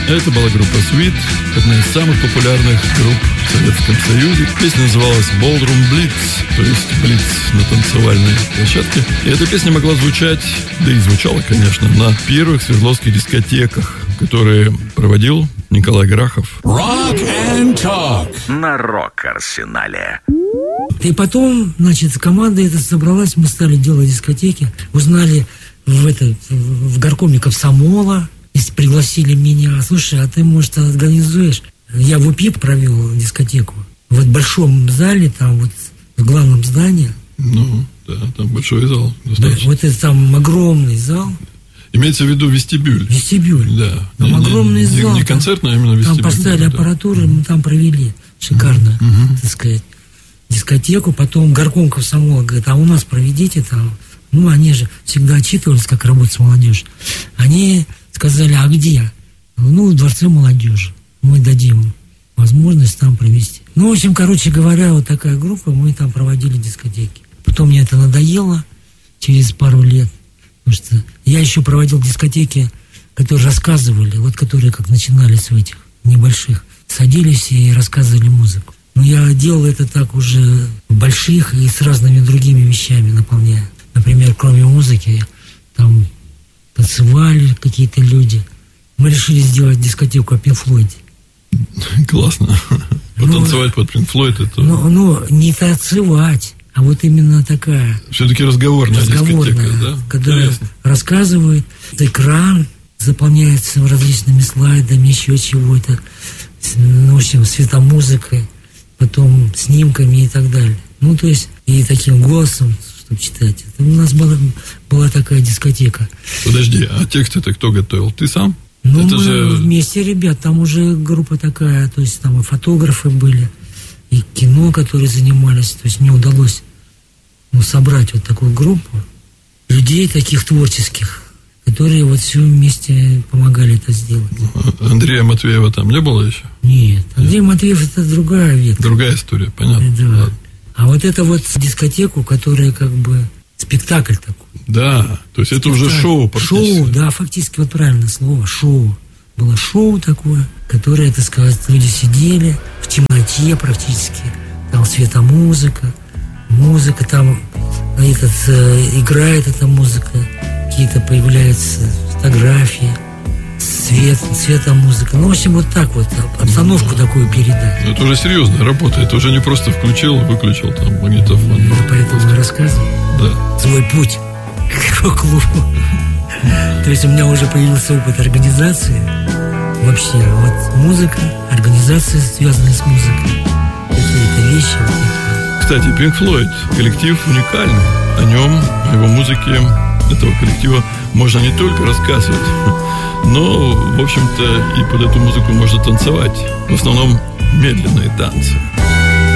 Это была группа Sweet, одна из самых популярных групп в Советском Союзе. Песня называлась Ballroom Blitz, то есть блиц на танцевальной площадке. И эта песня могла звучать, да и звучала, конечно, на первых свердловских дискотеках, которые проводил Николай Грахов. Rock and Talk на Рок-Арсенале. И потом, значит, команда эта собралась, мы стали делать дискотеки. Узнали в горкоме комсомола, пригласили меня. Слушай, а ты, может, организуешь? Я в УПИ провел дискотеку. В большом зале, там вот в главном здании. Ну, да, там большой зал. Да, вот это там огромный зал. Имеется в виду вестибюль. Вестибюль. Да. Там огромный зал. Не концертный, а именно вестибюль. Там поставили аппаратуру, мы там провели шикарно, так сказать, дискотеку. Потом горком комсомола говорит, а у нас проведите там. Ну, они же всегда отчитывались, как работать с молодежью. Они сказали, а где? Ну, в Дворце молодежи. Мы дадим возможность там провести. Ну, в общем, короче говоря, вот такая группа, мы там проводили дискотеки. Потом мне это надоело через пару лет. Потому что я еще проводил дискотеки, которые рассказывали, вот которые как начинались в этих небольших. Садились и рассказывали музыку. Но я делал это так уже в больших и с разными другими вещами наполняя. Например, кроме музыки, там танцевали какие-то люди. Мы решили сделать дискотеку о Пинк Флойде. Классно. Потанцевать под Пинк Флойд это... Ну, не танцевать, а вот именно такая... Все-таки разговорная дискотека, да? Когда интересно. Рассказывают, экран заполняется различными слайдами, еще чего-то. В общем, светомузыкой, потом снимками и так далее. Ну, то есть, и таким голосом, чтобы читать. Это у нас была такая дискотека. Подожди, а текст-то кто готовил? Ты сам? Ну, это мы же... вместе, ребят, там уже группа такая, то есть там и фотографы были, и кино, которые занимались. То есть мне удалось собрать вот такую группу людей таких творческих, которые вот все вместе помогали это сделать. Андрея Матвеева там не было еще? Нет, Андрей Матвеев это другая ветка. Другая история, понятно. Да. Ладно. А вот это вот дискотеку, которая как бы спектакль такой. Да, то есть это уже шоу практически. Шоу, да, фактически, вот правильное слово, шоу. Было шоу такое, которое, так сказать, люди сидели в темноте практически. Там светомузыка, музыка там, играет эта музыка, какие-то появляются фотографии, светомузыка. Ну, в общем, вот так вот, обстановку такую передать. Это уже серьезная работа, это уже не просто включил, выключил там магнитофон. Я поэтому и рассказываю. Да. Свой путь к рок-клубу. То есть у меня уже появился опыт организации. Вообще, вот музыка, организация, связанная с музыкой. Какие-то вещи. Кстати, Pink Floyd коллектив уникальный. О нем, о его музыке этого коллектива можно не только рассказывать, но, в общем-то, и под эту музыку можно танцевать. В основном медленные танцы.